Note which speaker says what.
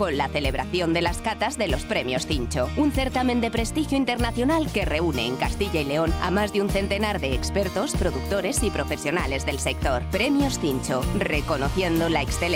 Speaker 1: con la celebración de las catas de los Premios Cincho, un certamen de prestigio internacional que reúne en Castilla y León a más de un centenar de expertos, productores y profesionales del sector. Premios Cincho, reconociendo la excelencia